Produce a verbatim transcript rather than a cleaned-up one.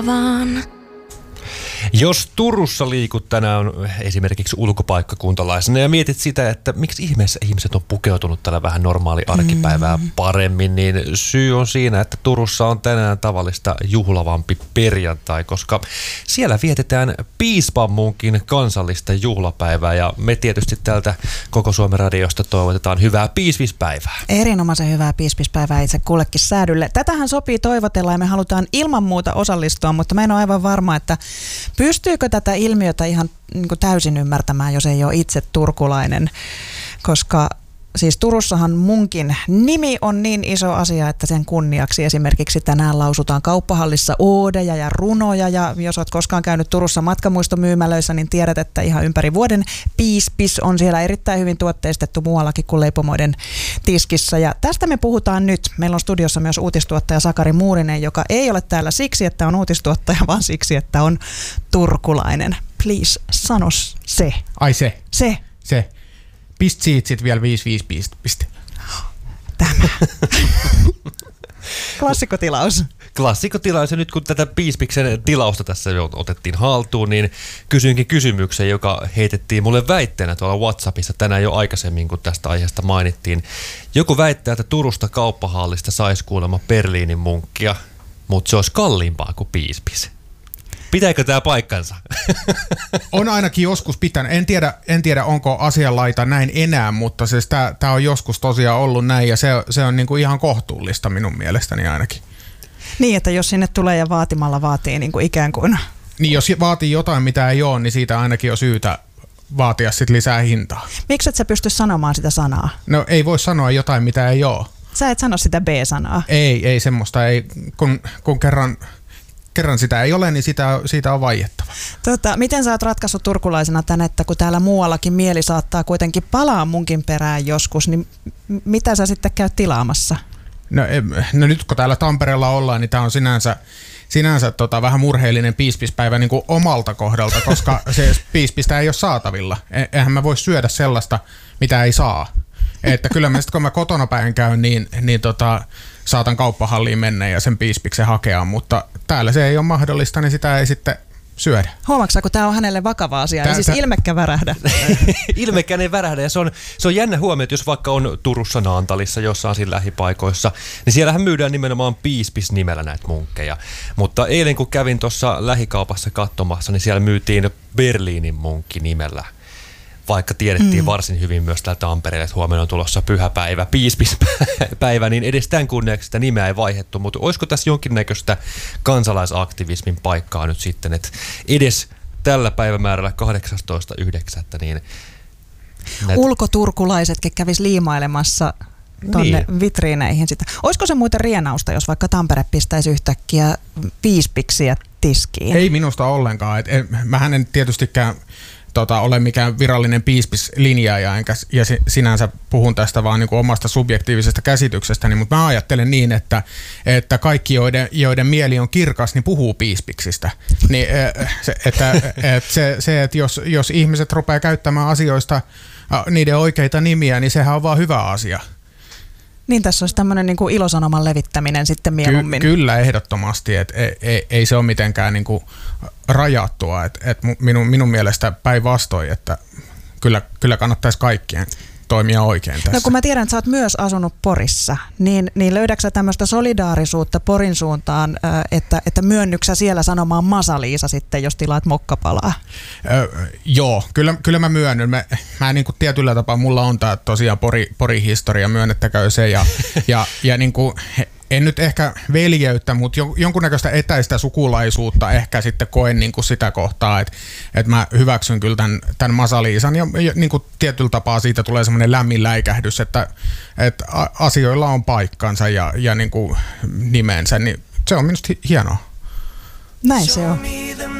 Vaan. Jos Turussa liikut tänään esimerkiksi ulkopaikkakuntalaisena ja mietit sitä, että miksi ihmeessä ihmiset on pukeutunut tällä vähän normaali arkipäivää mm. paremmin, niin syy on siinä, että Turussa on tänään tavallista juhlavampi perjantai, koska siellä vietetään Piispanmunkin kansallista juhlapäivää ja me tietysti täältä Koko Suomen radiosta toivotetaan hyvää piispispäivää. Erinomaisen hyvää piispispäivää itse kullekin säädylle. Tätähän sopii toivotella ja me halutaan ilman muuta osallistua, mutta mä en ole aivan varma, että pystyykö tätä ilmiötä ihan niin kuin täysin ymmärtämään, jos ei ole itse turkulainen, koska siis Turussahan munkin nimi on niin iso asia, että sen kunniaksi esimerkiksi tänään lausutaan kauppahallissa oodeja ja runoja, ja jos olet koskaan käynyt Turussa matkamuistomyymälöissä, niin tiedät, että ihan ympäri vuoden piispis on siellä erittäin hyvin tuotteistettu muuallakin kuin leipomoiden tiskissä, ja tästä me puhutaan nyt. Meillä on studiossa myös uutistuottaja Sakari Muurinen, joka ei ole täällä siksi, että on uutistuottaja, vaan siksi, että on turkulainen. Please, sano se. Ai se. Se. Se. Pist siitä sit vielä viisi viisi piste. piste. Tämä. Klassikotilaus. Klassikotilaus, ja nyt kun tätä Piispiksen tilausta tässä jo otettiin haltuun, niin kysyinkin kysymyksen, joka heitettiin mulle väitteenä tuolla WhatsAppissa tänään jo aikaisemmin, kun tästä aiheesta mainittiin. Joku väittää, että Turusta kauppahallista saisi kuulemma Berliinin munkkia, mutta se olisi kalliimpaa kuin piispis. Pitääkö tämä paikkansa? On ainakin joskus pitänyt. En tiedä, en tiedä onko asianlaita näin enää, mutta siis tämä on joskus tosiaan ollut näin ja se, se on niinku ihan kohtuullista minun mielestäni ainakin. Niin, että jos sinne tulee ja vaatimalla vaatii niinku ikään kuin. Niin, jos vaatii jotain, mitä ei ole, niin siitä ainakin on syytä vaatia sit lisää hintaa. Miksi et sä pysty sanomaan sitä sanaa? No ei voi sanoa jotain, mitä ei ole. Sä et sano sitä B-sanaa. Ei, ei semmoista. Ei, kun, kun kerran... Kerran sitä ei ole, niin sitä, siitä on vaiettava. Tota, miten sä oot ratkaissut turkulaisena tän, että kun täällä muuallakin mieli saattaa kuitenkin palaa munkin perään joskus, niin mitä sä sitten käyt tilaamassa? No, no nyt kun täällä Tampereella ollaan, niin tää on sinänsä, sinänsä tota, vähän murheellinen piispispäivä niin kuin omalta kohdalta, koska se piispistä ei ole saatavilla. Eihän mä voi syödä sellaista, mitä ei saa. Että kyllä mä sitten kun mä kotona päin käyn, niin, niin tota, saatan kauppahalliin mennä ja sen piispiksen hakea, mutta täällä se ei ole mahdollista, niin sitä ei sitten syödä. Huomaatko, kun tämä on hänelle vakava asia, Tää, siis tää... ilmekkä värähdä. Ilmekään ei värähdä, ja se on, se on jännä huomio, että jos vaikka on Turussa Naantalissa, jossain siinä lähipaikoissa, niin siellähän myydään nimenomaan piispis nimellä näitä munkkeja. Mutta eilen kun kävin tuossa lähikaupassa katsomassa, niin siellä myytiin Berliinin munkki nimellä. Vaikka tiedettiin mm. varsin hyvin myös täällä Tampereella, että huomenna on tulossa pyhäpäivä, piispispäivä, niin edes tämän kunniaksi sitä nimeä ei vaihdettu. Mutta olisiko tässä jonkinnäköistä kansalaisaktivismin paikkaa nyt sitten, että edes tällä päivämäärällä kahdeksastoista yhdeksättä niin näitä... ulkoturkulaisetkin kävis liimailemassa tonne niin. vitriineihin sitä. Olisiko se muuten rienausta, jos vaikka Tampere pistäisi yhtäkkiä piispiksiä tiskiin? Ei minusta ollenkaan. Et, et, mähän en tietystikään... Tota, ole mikään virallinen piispislinjaaja, enkä ja sinänsä puhun tästä vaan niin kuin omasta subjektiivisesta käsityksestäni, mutta mä ajattelen niin, että, että kaikki, joiden, joiden mieli on kirkas, niin puhuu piispiksistä. Niin, se, että, että se, se, että jos, jos ihmiset rupeaa käyttämään asioista niiden oikeita nimiä, niin sehän on vaan hyvä asia. Niin tässä olisi tämmöinen niin kuin ilosanoman levittäminen sitten mieluummin. Ky- kyllä ehdottomasti, että ei, ei, ei se ole mitenkään niin kuin rajattua, että et minun, minun mielestä päinvastoin, että kyllä, kyllä kannattaisi kaikkien toimia oikein tässä. No kun mä tiedän, että sä oot myös asunut Porissa, niin, niin löydätkö sä tämmöistä solidaarisuutta Porin suuntaan, että, että myönnyksä siellä sanomaan Masa-Liisa sitten, jos tilaat mokkapalaa? Öö, joo, kyllä, kyllä mä myönnyn. Mä, mä niin kuin tietyllä tapaa, mulla on tää tosiaan Pori, Pori-historia, myönnettäköön se, ja, ja, ja niin kuin, en nyt ehkä veljeyttä, mutta jonkunnäköistä etäistä sukulaisuutta ehkä sitten koen niin kuin sitä kohtaa, että, että mä hyväksyn kyllä tämän, tämän Masa-Liisan ja, ja niin kuin tietyllä tapaa siitä tulee semmoinen lämmin läikähdys, että, että asioilla on paikkansa ja, ja niin kuin nimensä, niin se on minusta hienoa. Näin se on.